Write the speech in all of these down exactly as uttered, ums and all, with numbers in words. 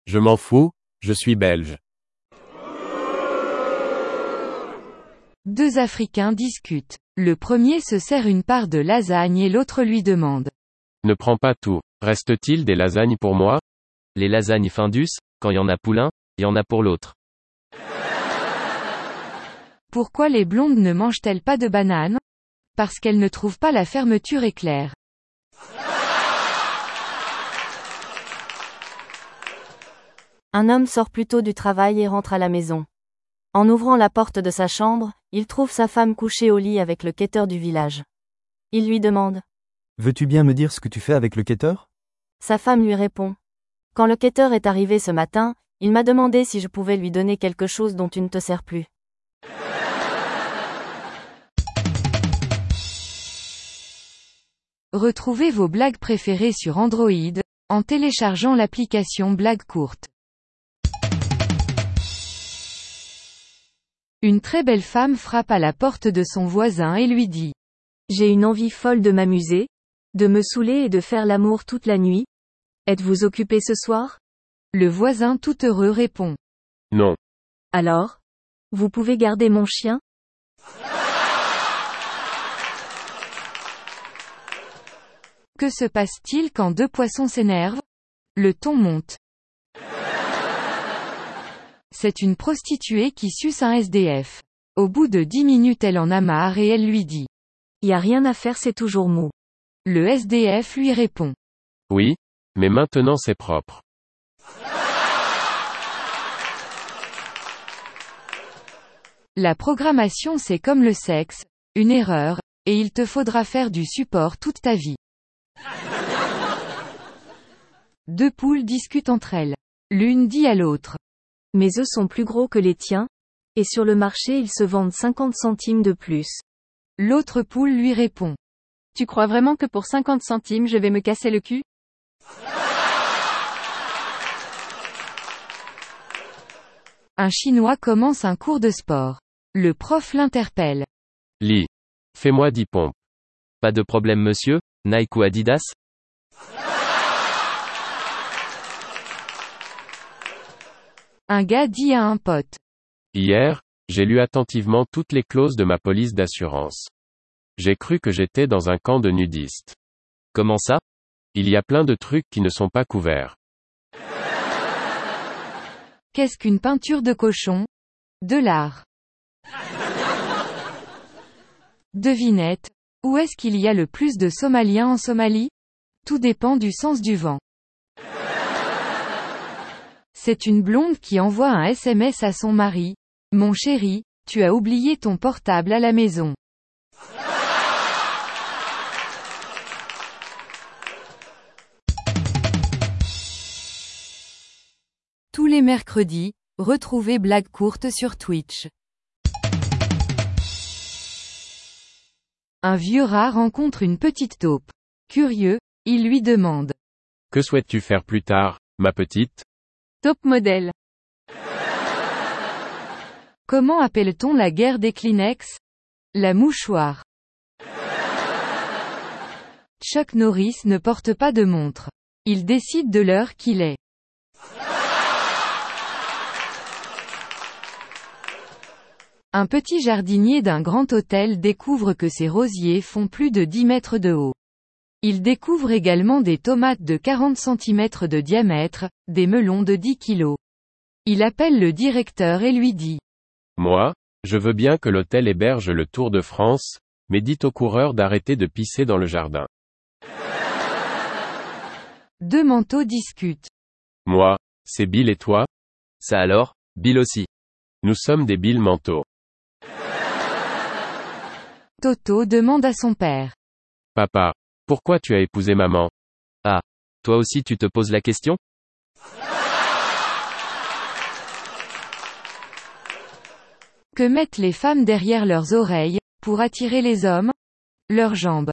Je m'en fous, je suis belge. Deux Africains discutent. Le premier se sert une part de lasagne et l'autre lui demande. Ne prends pas tout. Reste-t-il des lasagnes pour moi? Les lasagnes Findus, quand y en a pour l'un, y en a pour l'autre. Pourquoi les blondes ne mangent-elles pas de bananes? Parce qu'elles ne trouvent pas la fermeture éclair. Un homme sort plus tôt du travail et rentre à la maison. En ouvrant la porte de sa chambre, il trouve sa femme couchée au lit avec le quêteur du village. Il lui demande. Veux-tu bien me dire ce que tu fais avec le quêteur? Sa femme lui répond. Quand le quêteur est arrivé ce matin, il m'a demandé si je pouvais lui donner quelque chose dont tu ne te sers plus. Retrouvez vos blagues préférées sur Android, en téléchargeant l'application Blagues courtes. Une très belle femme frappe à la porte de son voisin et lui dit. J'ai une envie folle de m'amuser, de me saouler et de faire l'amour toute la nuit. Êtes-vous occupé ce soir? Le voisin tout heureux répond. Non. Alors? Vous pouvez garder mon chien? Que se passe-t-il quand deux poissons s'énervent? Le ton monte. C'est une prostituée qui suce un S D F. Au bout de dix minutes elle en a marre et elle lui dit. Y a rien à faire, c'est toujours mou. Le S D F lui répond. Oui, mais maintenant c'est propre. La programmation c'est comme le sexe, une erreur, et il te faudra faire du support toute ta vie. Deux poules discutent entre elles. L'une dit à l'autre. Mes œufs sont plus gros que les tiens, et sur le marché ils se vendent cinquante centimes de plus. L'autre poule lui répond. Tu crois vraiment que pour cinquante centimes je vais me casser le cul? Un Chinois commence un cours de sport. Le prof l'interpelle. Li. Fais-moi dix pompes. Pas de problème monsieur, Nike ou Adidas? Un gars dit à un pote. Hier, j'ai lu attentivement toutes les clauses de ma police d'assurance. J'ai cru que j'étais dans un camp de nudistes. Comment ça? Il y a plein de trucs qui ne sont pas couverts. Qu'est-ce qu'une peinture de cochon? De l'art. Devinette. Où est-ce qu'il y a le plus de Somaliens en Somalie? Tout dépend du sens du vent. C'est une blonde qui envoie un S M S à son mari. Mon chéri, tu as oublié ton portable à la maison. Tous les mercredis, retrouvez Blagues courtes sur Twitch. Un vieux rat rencontre une petite taupe. Curieux, il lui demande. Que souhaites-tu faire plus tard, ma petite? Top modèle. Comment appelle-t-on la guerre des Kleenex? La mouchoir. Chuck Norris ne porte pas de montre. Il décide de l'heure qu'il est. Un petit jardinier d'un grand hôtel découvre que ses rosiers font plus de dix mètres de haut. Il découvre également des tomates de quarante centimètres de diamètre, des melons de dix kilos. Il appelle le directeur et lui dit. Moi, je veux bien que l'hôtel héberge le Tour de France, mais dites aux coureurs d'arrêter de pisser dans le jardin. Deux manteaux discutent. Moi, c'est Bill et toi? Ça alors, Bill aussi. Nous sommes des Bill manteaux. Toto demande à son père. Papa, pourquoi tu as épousé maman? Ah, toi aussi tu te poses la question? Que mettent les femmes derrière leurs oreilles, pour attirer les hommes? Leurs jambes.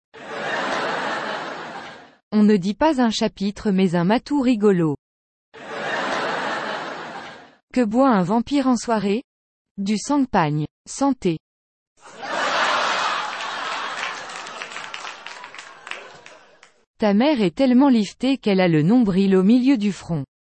On ne dit pas un chapitre mais un matou rigolo. Que boit un vampire en soirée? Du champagne. Santé. Ta mère est tellement liftée qu'elle a le nombril au milieu du front.